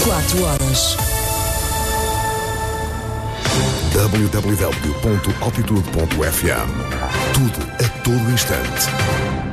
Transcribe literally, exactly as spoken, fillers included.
Quatro horas. w w w ponto altitude ponto f m. Tudo a todo instante.